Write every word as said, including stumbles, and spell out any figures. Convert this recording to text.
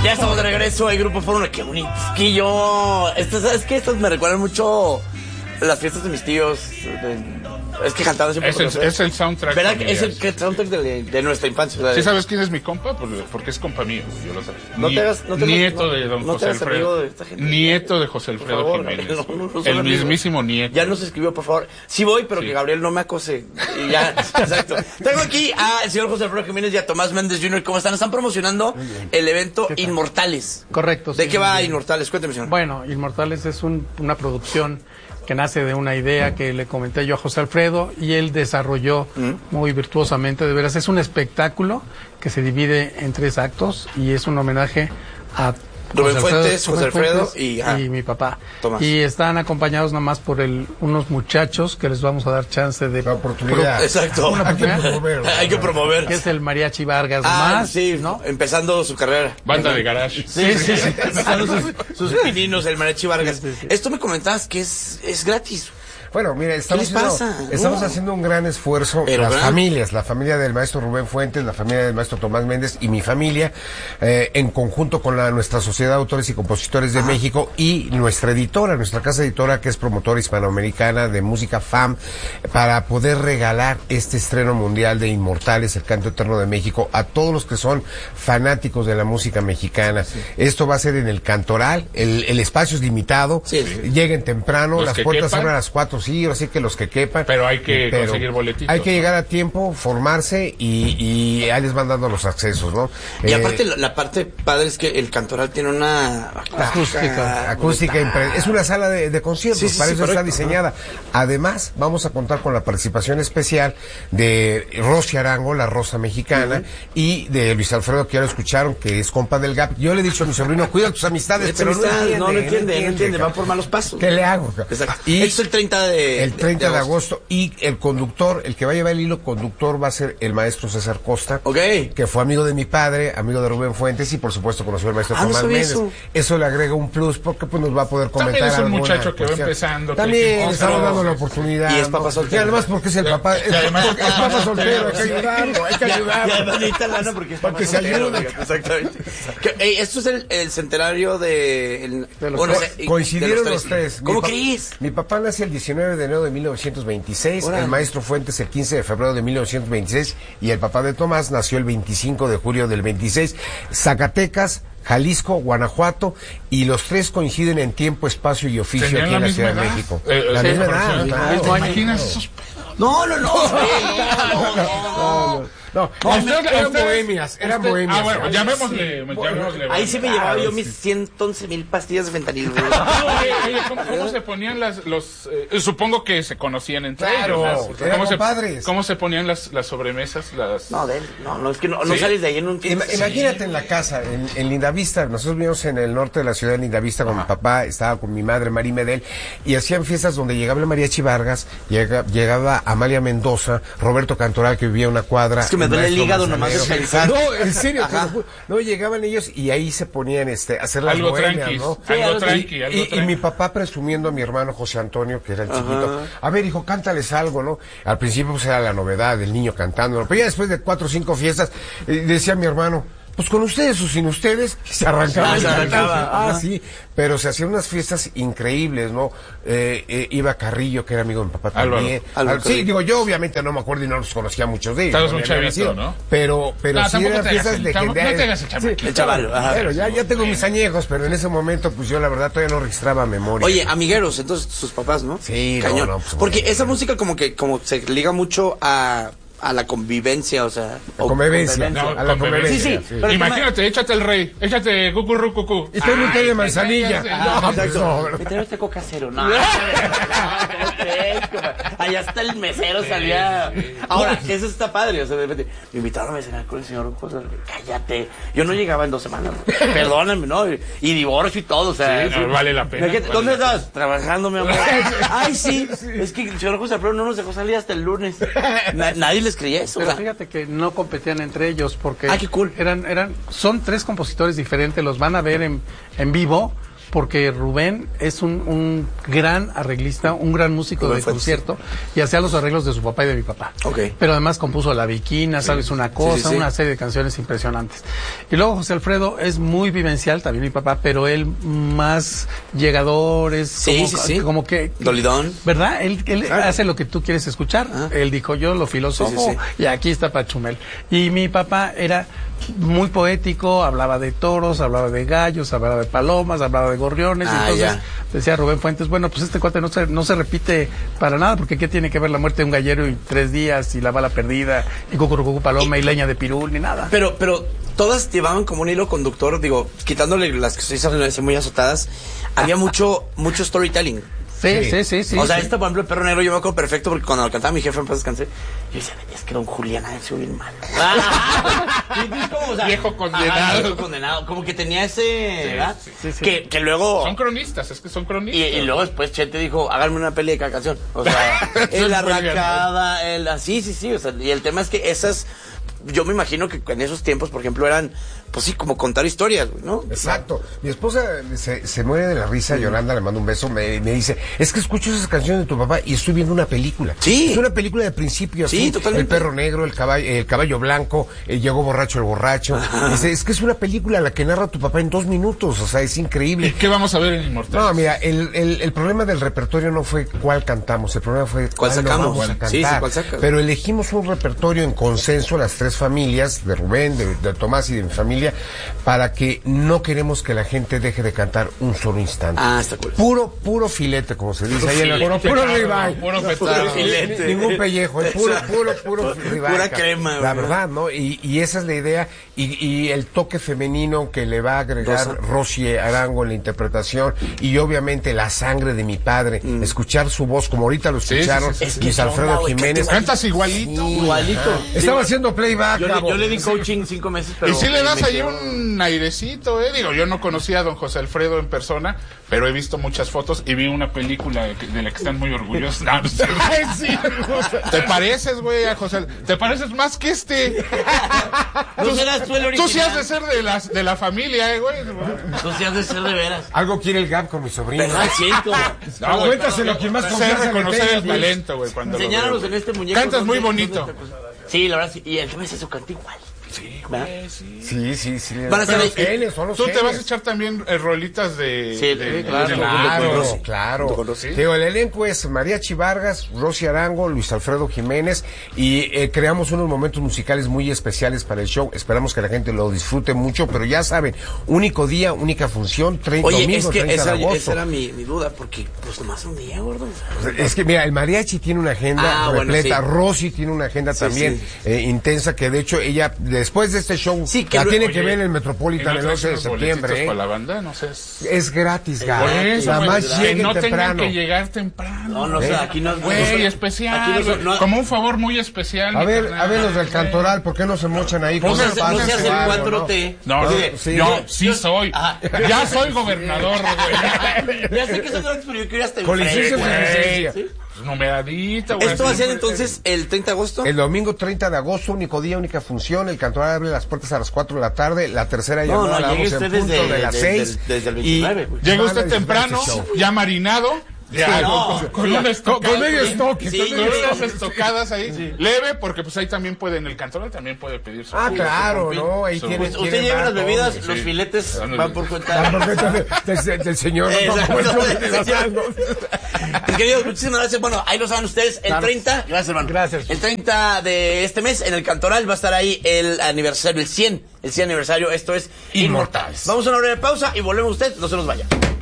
Ya estamos de regreso, hay Grupo Fórmula, qué bonito. Que yo, esto, ¿sabes qué? Estos me recuerdan mucho las fiestas de mis tíos. De, es que cantaban siempre. Es el, es el soundtrack. ¿Verdad? Es el, el soundtrack de, de nuestra infancia. ¿Verdad? ¿Sí sabes quién es mi compa? Porque, porque es compa mío, yo lo sé. No te hagas, no te nieto no, de don no José Alfredo. De esta gente. Nieto de José Alfredo favor, Jiménez. No, no, no el mismísimo nieto. Ya nos escribió, por favor. Sí voy, pero sí. Que Gabriel no me acose. Y ya, exacto. Tengo aquí al señor José Alfredo Jiménez y a Tomás Méndez junior ¿Cómo están? Están promocionando el evento Inmortales. Correcto. ¿De sí, qué va bien. Inmortales? Cuénteme, señor. Bueno, Inmortales es un, una producción que nace de una idea que le comenté yo a José Alfredo y él desarrolló ¿Mm? muy virtuosamente. De veras, es un espectáculo que se divide en tres actos y es un homenaje a Rubén Fuentes, José Alfredo y, ah, y mi papá. Tomás. Y están acompañados nomás por el, unos muchachos que les vamos a dar chance de... La oportunidad. Exacto. Una Hay que promover. Hay que promover. Que es el Mariachi Vargas ah, más, sí, ¿no? Empezando su carrera. Banda de garage. Sí, sí, sí. Empezando sus, sus pininos, el Mariachi Vargas. Sí, sí, sí. Esto me comentabas que es, es gratis. Bueno, mira, estamos, ¿Qué les pasa? haciendo, estamos no. haciendo un gran esfuerzo, Pero, las ¿verdad? familias, la familia del maestro Rubén Fuentes, la familia del maestro Tomás Méndez y mi familia, eh, en conjunto con la, nuestra Sociedad de Autores y Compositores de Ajá. México y nuestra editora, nuestra casa editora que es promotora hispanoamericana de música F A M, para poder regalar este estreno mundial de Inmortales, el canto eterno de México, a todos los que son fanáticos de la música mexicana. Sí. Esto va a ser en el Cantoral, el, el espacio es limitado, sí, sí. Lleguen temprano, los las puertas abren a las cuatro, sí, así que los que quepan. Pero hay que pero conseguir boletitos. Hay que llegar a tiempo, formarse y, y ahí les van dando los accesos, ¿no? Y eh, aparte, la, la parte padre es que el Cantoral tiene una acústica. Acústica, impre- es una sala de, de conciertos, sí, sí, para sí, eso correcto. Está diseñada. Además, vamos a contar con la participación especial de Rosy Arango, la Rosa Mexicana, uh-huh. y de Luis Alfredo, que ya lo escucharon, que es compa del G A P. Yo le he dicho a mi sobrino, cuida tus amistades, pero amistad, no entiende, no, no entiende, no entiende, no entiende va por malos pasos. ¿Qué le hago? Exacto. Y esto es el treinta de El treinta de, de agosto. agosto. Y el conductor, el que va a llevar el hilo conductor va a ser el maestro César Costa. Ok. Que fue amigo de mi padre, amigo de Rubén Fuentes y por supuesto conoció al maestro ah, Tomás no Méndez. Eso. eso le agrega un plus porque pues nos va a poder comentar. También es un alguna muchacho que cuestión. va empezando. También le estamos dando la oportunidad. Y es papá soltero. Y además porque es el papá, es, además, es papá soltero, hay que ayudarlo, hay que ayudarlo. Y además necesita lana porque es papá soltero. Exactamente. Que, hey, esto es el, el centenario de... El, de los bueno, co- coincidieron de los tres. Los tres. ¿Cómo mi crees? Mi papá nace el diecinueve de enero de mil novecientos veintiséis, Hola. El maestro Fuentes el quince de febrero de mil novecientos veintiséis y el papá de Tomás nació el veinticinco de julio del veintiséis. Zacatecas, Jalisco, Guanajuato, y los tres coinciden en tiempo, espacio y oficio aquí en la Ciudad edad? de México. Eh, la sí, misma edad. Claro. ¿Te imaginas esos No, no, no. no, no, no. No, no, ustedes, eran bohemias, eran usted, bohemias. Ah, bueno, llamémosle, sí. llamémosle. Ahí sí me llevaba ah, yo sí. mis ciento once mil pastillas de fentanilo. Oye, oye, ¿cómo, ¿cómo se ponían las, los, eh, supongo que se conocían entre claro, ellos? Claro, ¿Cómo se, padres. ¿Cómo se ponían las, las sobremesas? Las... No, de él, no, no, es que no, ¿Sí? no sales de ahí en un tiempo. Ima, imagínate en la casa, en, en Lindavista, nosotros vivimos en el norte de la ciudad de Lindavista con Ajá. mi papá, estaba con mi madre, Mari Medel, y hacían fiestas donde llegaba el Mariachi Vargas, llega, llegaba Amalia Mendoza, Roberto Cantoral, que vivía una cuadra. Es que me duele el hígado nomás de pensar. No, en serio, pero, no, llegaban ellos y ahí se ponían este, a hacer las algo bohemias, tranqui, ¿no? Sí, algo tranqui, y, algo y, tranqui. Y mi papá presumiendo a mi hermano José Antonio, que era el chiquito. Ajá. A ver, hijo, cántales algo, ¿no? Al principio pues era la novedad, el niño cantando, pero ya después de cuatro o cinco fiestas, eh, decía mi hermano, pues con ustedes o sin ustedes, se arrancaba. Ah, se arrancaba. Ah, sí, pero se hacían unas fiestas increíbles, ¿no? Eh, eh, iba Carrillo, que era amigo de mi papá también. Álvaro. Álvaro. Sí, digo, yo obviamente no me acuerdo y no los conocía a muchos de ellos. Estabas un chavito, ¿no? Pero, pero no, sí eran fiestas legendarias. No te hagas el chaval. El chaval. Pero ya, ya tengo mis añejos, pero en ese momento, pues yo la verdad todavía no registraba memoria. Oye, amigueros, entonces sus papás, ¿no? Sí, Cañón. no, no, pues, porque bueno, esa no. música como que como se liga mucho a a la convivencia, o sea, la convivencia, no, a la convivencia. Sí, sí, sí. pero imagínate, me... échate el rey, échate cucurru cucú. Y tengo un té de manzanilla. Ah, no, pues no. Me trae este coca cero, no. Allá está el mesero, salía. Ahora, eso está padre, o sea, de repente, me invitaron a cenar con el señor José, cállate. Yo no llegaba en dos semanas, perdóname, ¿no? Y divorcio y todo, o sea. Sí, no, vale la pena. ¿Dónde vale estás? Trabajando, mi amor. Ay, sí, es que el señor José Alfredo no nos dejó salir hasta el lunes. Na nadie les creía eso. Pero fíjate que no competían entre ellos porque ah, qué cool. eran, eran, son tres compositores diferentes, los van a ver en, en vivo porque Rubén es un, un gran arreglista, un gran músico Rubén de Fuentes. concierto y hacía los arreglos de su papá y de mi papá. Okay. Pero además compuso La Viquina, Sabes una cosa, Sí, sí, sí. una serie de canciones impresionantes. Y luego José Alfredo es muy vivencial, también mi papá, pero él más llegador, es Sí, como, sí, sí. como que... Dolidón. ¿Verdad? Él, él Claro. hace lo que tú quieres escuchar. Ah. Él dijo, yo lo filósofo, Sí, sí, sí. y aquí está Pachumel. Y mi papá era muy poético, hablaba de toros, hablaba de gallos, hablaba de palomas, hablaba de gorriones. Ah, entonces ya. decía Rubén Fuentes, bueno, pues este cuate no se, no se repite para nada, porque ¿qué tiene que ver la muerte de un gallero y tres días y la bala perdida y cucurucucu paloma y, y leña de pirul ni nada? Pero, pero todas llevaban como un hilo conductor, digo, quitándole las que se hizo muy azotadas, había mucho, mucho storytelling. Sí, sí, sí, sí. o sea, sí. esta, por ejemplo, el Perro Negro, yo me acuerdo perfecto porque cuando lo cantaba mi jefe en paz descansé, yo decía, es que don Julián ha sido bien mal. como, o sea, Viejo condenado. ajá, viejo condenado. Como que tenía ese, ¿verdad? sí, sí, sí. Que, que luego... Son cronistas, es que son Y, cronistas. y luego después Chente dijo, háganme una peli de cada canción. O sea, el arrancada, el así, sí, sí. O sea, y el tema es que esas, yo me imagino que en esos tiempos, por ejemplo, eran, pues sí, como contar historias, ¿no? Exacto. Mi esposa se, se muere de la risa, Yolanda, le mando un beso, me, me dice, es que escucho esas canciones de tu papá y estoy viendo una película. Sí. Es una película de principio, Sí, así. totalmente. El perro negro, el caballo, el caballo blanco, eh, llegó borracho el borracho. Dice, es que es una película la que narra tu papá en dos minutos, o sea, es ¿Y increíble. qué vamos a ver en Inmortales? No, mira, el, el, el problema del repertorio no fue cuál cantamos, el problema fue ¿Cuál cuál, no sacamos? vamos a cantar. Sí, sí, cuál sacas. Pero elegimos un repertorio en consenso, las tres familias, de Rubén, de, de Tomás y de mi familia, para que no queremos que la gente deje de cantar un solo instante. Ah, está cool. Puro, puro filete, como se dice ahí en la filete, puro, puro cabrón, ribeye. puro Puro pesado. filete. Ningún pellejo, es puro, puro, puro ribeye. Pura crema, La güey. verdad, ¿no? Y, y esa es la idea. Y, y el toque femenino que le va a agregar Rosa. Rosy Arango en la interpretación. Y obviamente la sangre de mi padre. Escuchar su voz, como ahorita lo sí, escucharon, sí, sí, sí. Luis Es que Alfredo onda, güey, Jiménez. Cantas igualito. güey. Igualito. Estaba haciendo playback, Yo le, Gabo. yo le di coaching cinco meses, pero... Y sí le das me ahí quedó- un airecito, eh. Digo, yo no conocía a don José Alfredo en persona, pero he visto muchas fotos y vi una película de, de la que están muy orgullosos. No, no sé. ¿Te pareces, güey, a José? ¿Te pareces más que este? No serás tú el original. Tú sí has de ser de, las, de la familia, eh, güey. Tú sí has de ser de veras. Algo quiere el Gab con mi sobrino. ¿Verdad? Siento. No, güey, Cuéntaselo a quien más sé confianza le reconocer tengas, el güey. talento, güey, cuando lo Enseñáramos veo. en este muñeco. Cantas muy ¿dónde- bonito. dónde te acuerdas? Sí, la verdad, sí. Y el tema es eso, canta igual. Sí, ¿verdad? güey, sí. Sí, sí, sí. Van a estar Pero ahí. los genes, son los Tú te genes. vas a echar también eh, rolitas de... Sí, de- claro. de- Claro, Con Rosy. claro. Junto con Rosy. Te digo, el elenco es Mariachi Vargas, Rosy Arango, Luis Alfredo Jiménez y eh, creamos unos momentos musicales muy especiales para el show. Esperamos que la gente lo disfrute mucho, pero ya saben, único día, única función, treinta, Oye, domingo, es que treinta esa, de agosto. esa era mi, mi duda, porque pues nomás un día, gordo. o sea, Es que mira, el mariachi tiene una agenda Ah, bueno, repleta, sí. Rosy tiene una agenda Sí, también sí. eh, intensa, que de hecho ella, después de este show, Sí, que la lo- tiene Oye, que ver en el ¿y Metropolitan no el traes once de unos septiembre. boletitos ¿eh? para la banda? No sé. Es... Es gratis, Por Gab. eso, Nada güey, más que lleguen no tengan temprano. que llegar temprano. No, no, o sea, aquí no... Güey, no- especial. aquí no- güey, no- como un favor muy especial. A mi ver, carnal, a ver los del güey. Cantoral, ¿por qué no se mochan ahí? No con se el hace, paso no se hace el suave, cuatro ¿no? T. No, Así no, de, sí, yo yo- sí yo- soy. Ajá. Ya soy gobernador, güey. Ya sé que son drogas, pero yo quiero hasta Con licencia enfrente, sin güey. licencia. ¿Sí? Pues numeradita, güey. Esto va a así, ser güey. entonces el treinta de agosto. El domingo treinta de agosto, único día, única función. El Cantoral abre las puertas a las cuatro de la tarde. La tercera No, llamada no, la llegue damos en usted punto desde- de las desde- seis. desde el y veintinueve, güey. Llega van a usted disfrutar temprano, este show. ya marinado. Ya, No, con, con sí, un estocado, con medio güey. stock, Sí, Con lleve- unas estocadas ahí. Leve, porque pues ahí también puede, en el Cantoral también puede pedir su... Ah, su claro, compil, ¿no? Ahí su- tiene- Pues usted lleva las barco, bebidas, sí. los filetes Ándale. van por Ah, cuenta. porque del, del- del señor. no, Exacto, como el show del de los señor. asnos. Mis queridos, muchísimas gracias. Bueno, ahí lo saben ustedes. El Claro. treinta, gracias, hermano. Gracias. El treinta de este mes, en el Cantoral, va a estar ahí el aniversario, el cien, el cien aniversario. Esto es Inmortales. Vamos a una breve pausa y volvemos usted, no se nos vaya.